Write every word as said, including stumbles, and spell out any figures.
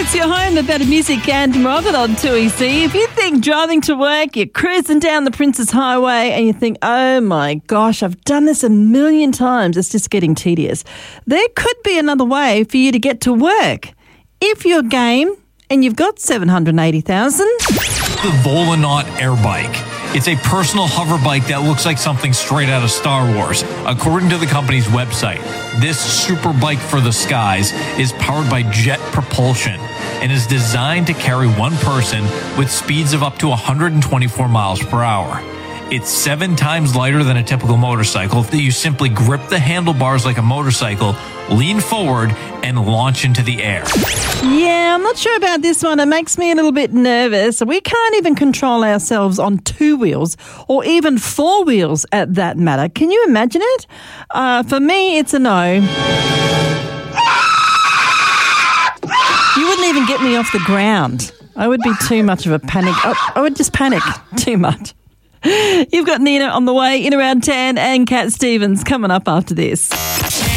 It's your home of better music and Robert on two E C. If you think driving to work, you're cruising down the Princes Highway and you think, oh my gosh, I've done this a million times, it's just getting tedious. There could be another way for you to get to work. If you're game and you've got seven hundred eighty thousand. The Volonaut Air Bike. It's a personal hover bike that looks like something straight out of Star Wars. According to the company's website, this super bike for the skies is powered by jet propulsion and is designed to carry one person with speeds of up to one hundred twenty-four miles per hour. It's seven times lighter than a typical motorcycle. You simply grip the handlebars like a motorcycle, lean forward, and launch into the air. Yeah, I'm not sure about this one. It makes me a little bit nervous. We can't even control ourselves on two wheels or even four wheels at that matter. Can you imagine it? Uh, for me, it's a no. You wouldn't even get me off the ground. I would be too much of a panic. I, I would just panic too much. You've got Nina on the way in around ten and Cat Stevens coming up after this.